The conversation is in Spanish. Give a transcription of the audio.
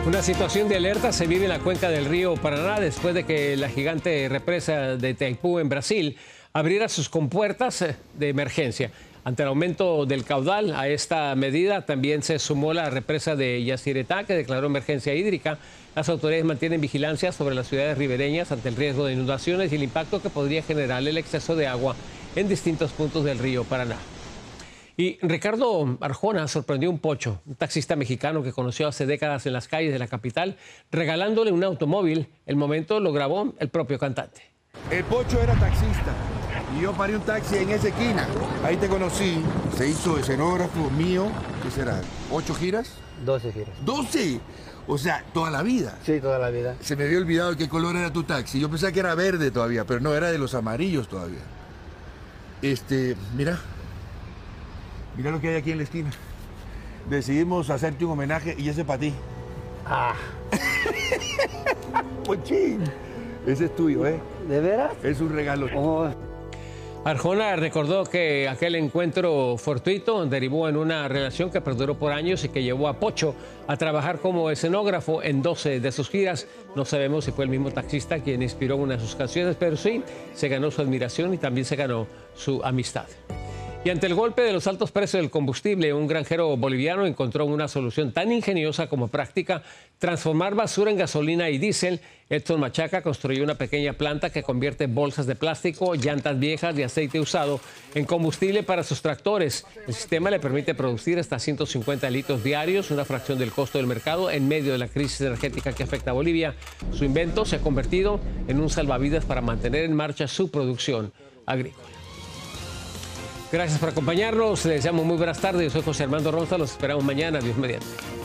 Una situación de alerta se vive en la cuenca del río Paraná después de que la gigante represa de Itaipu en Brasil abriera sus compuertas de emergencia. Ante el aumento del caudal a esta medida también se sumó la represa de Yacyretá, que declaró emergencia hídrica. Las autoridades mantienen vigilancia sobre las ciudades ribereñas ante el riesgo de inundaciones y el impacto que podría generar el exceso de agua en distintos puntos del río Paraná. Y Ricardo Arjona sorprendió a un pocho, un taxista mexicano que conoció hace décadas en las calles de la capital, regalándole un automóvil. El momento lo grabó el propio cantante. El pocho era taxista y yo paré un taxi en esa esquina. Ahí te conocí, se hizo escenógrafo mío, ¿qué será? ¿8 giras? 12 giras. ¡12! O sea, toda la vida. Sí, toda la vida. Se me había olvidado qué color era tu taxi. Yo pensaba que era verde todavía, pero no, era de los amarillos todavía. Mira. Mira lo que hay aquí en la esquina. Decidimos hacerte un homenaje y ese para ti. Ah. Pochín. Ese es tuyo, ¿eh? ¿De veras? Es un regalo. Oh. Arjona recordó que aquel encuentro fortuito derivó en una relación que perduró por años y que llevó a Pocho a trabajar como escenógrafo en 12 de sus giras. No sabemos si fue el mismo taxista quien inspiró una de sus canciones, pero sí, se ganó su admiración y también se ganó su amistad. Y ante el golpe de los altos precios del combustible, un granjero boliviano encontró una solución tan ingeniosa como práctica: transformar basura en gasolina y diésel. Edson Machaca construyó una pequeña planta que convierte bolsas de plástico, llantas viejas y aceite usado en combustible para sus tractores. El sistema le permite producir hasta 150 litros diarios, una fracción del costo del mercado en medio de la crisis energética que afecta a Bolivia. Su invento se ha convertido en un salvavidas para mantener en marcha su producción agrícola. Gracias por acompañarnos. Les deseamos muy buenas tardes. Yo soy José Armando Ronza. Los esperamos mañana. Dios mediante.